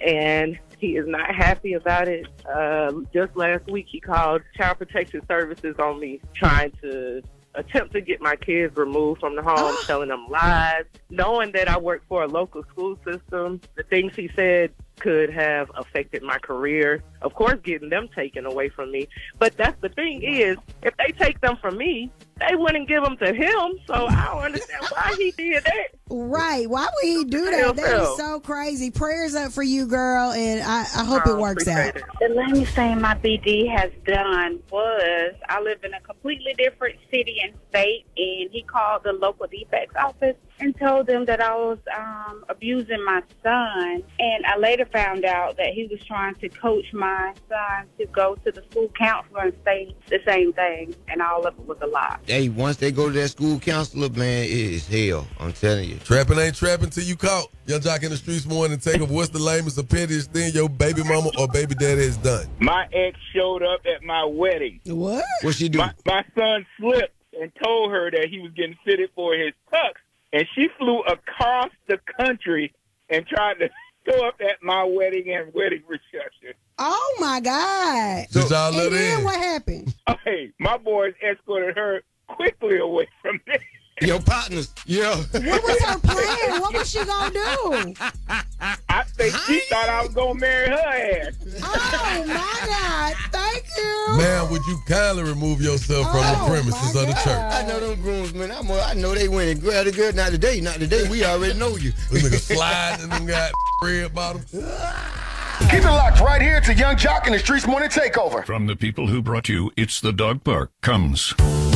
and he is not happy about it. Just last week, he called Child Protection Services on me, trying to attempt to get my kids removed from the home, telling them lies, knowing that I work for a local school system. The things he said could have affected my career. Of course, getting them taken away from me. But that's the thing is, if they take them from me, they wouldn't give them to him. So I don't understand why he did that. Right. Why would he do that? That is so crazy. Prayers up for you, girl, and I hope it works out. The lamest thing my BD has done was, I live in a completely different city and state, and he called the local defects office and told them that I was abusing my son. And I later found out that he was trying to coach my son to go to the school counselor and say the same thing, and all of it was a lie. Hey, once they go to that school counselor, man, it is hell. I'm telling you. Trapping ain't trapping till you caught. Young Jock in the Streetz Morning Takeover. What's the lamest or pettiest thing your baby mama or baby daddy has done? My ex showed up at my wedding. What? What she do? My son slipped and told her that he was getting fitted for his tux, and she flew across the country and tried to show up at my wedding and wedding reception. Oh, my God. Did y'all let And then in? what happened? Hey, my boys escorted her quickly away from me. Your partners. Yeah. What was her plan? What was she going to do? I think she thought I was going to marry her ass. Oh, my God. Thank you. Man, would you kindly remove yourself from the premises of the church? I know them groomsmen. I know they went and grabbed a girl. Not today. We already know you. This nigga sliding and them got red bottoms. Keep it locked right here to Young Jock in the Streetz Morning Takeover. From the people who brought you It's the Dog Park comes